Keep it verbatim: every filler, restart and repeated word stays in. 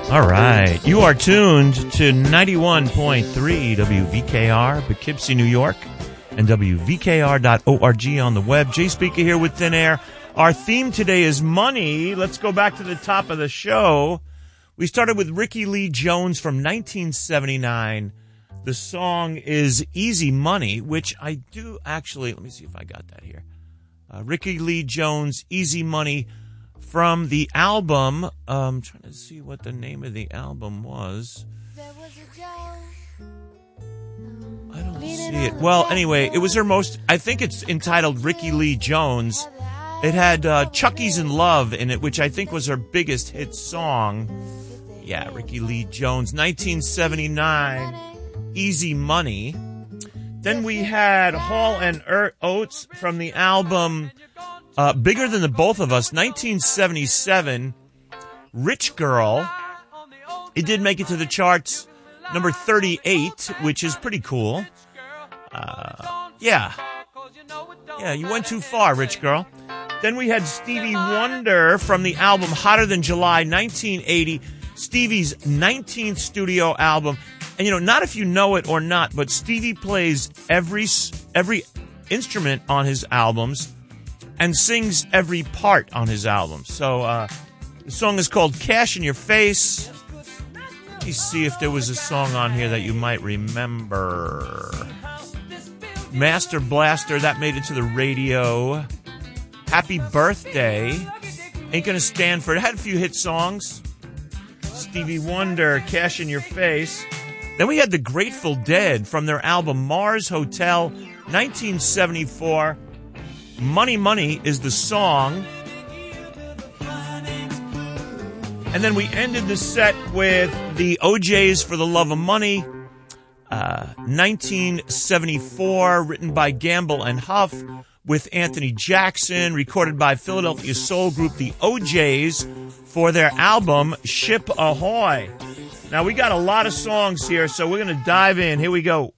All right. You are tuned to ninety-one point three W V K R, Poughkeepsie, New York, and W V K R dot org on the web. Jay Speaker here with Thin Air. Our theme today is money. Let's go back to the top of the show. We started with Ricky Lee Jones from nineteen seventy-nine. The song is Easy Money, which I do actually, let me see if I got that here. Uh, Ricky Lee Jones, Easy Money, from the album, um, I'm trying to see what the name of the album was. I don't see it. Well, anyway, it was her most, I think it's entitled Ricky Lee Jones. It had uh, Chucky's in Love in it, which I think was her biggest hit song. Yeah, Ricky Lee Jones, nineteen seventy-nine, Easy Money. Then we had Hall and Oates from the album uh, Bigger Than the Both of Us, nineteen seventy-seven, Rich Girl. It did make it to the charts, number thirty-eight, which is pretty cool. Uh, yeah. Yeah, you went too far, Rich Girl. Then we had Stevie Wonder from the album Hotter Than July, nineteen eighty, Stevie's nineteenth studio album. And, you know, not if you know it or not, but Stevie plays every every instrument on his albums and sings every part on his albums. So uh, the song is called Cash in Your Face. Let me see if there was a song on here that you might remember. Master Blaster, that made it to the radio. Happy Birthday, Ain't Gonna Stand For It. It had a few hit songs. Stevie Wonder, Cash in Your Face. Then we had the Grateful Dead from their album Mars Hotel, nineteen seventy-four. Money Money is the song. And then we ended the set with the O Js for the Love of Money, uh, nineteen seventy-four, written by Gamble and Huff, with Anthony Jackson, recorded by Philadelphia soul group the O Js for their album Ship Ahoy. Now, we got a lot of songs here, so we're going to dive in. Here we go.